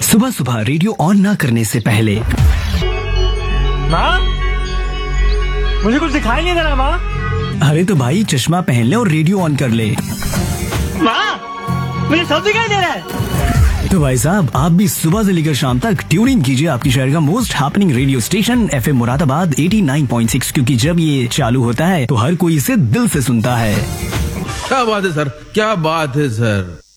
सुबह सुबह radio on ना करने से पहले माँ, मुझे कुछ दिखाई नहीं दे रहा माँ। अरे तो भाई चश्मा पहन ले और रेडियो ऑन कर ले। माँ, मुझे सब दिखाई दे रहा है। तो भाई साहब आप भी सुबह से लेकर शाम तक ट्यून इन कीजिए आपकी शहर का most happening radio station FM Moradabad 89.6, क्योंकि जब ये चालू होता है तो हर कोई इसे दिल से सुनता है। क्या बात है सर, क्या बात है सर।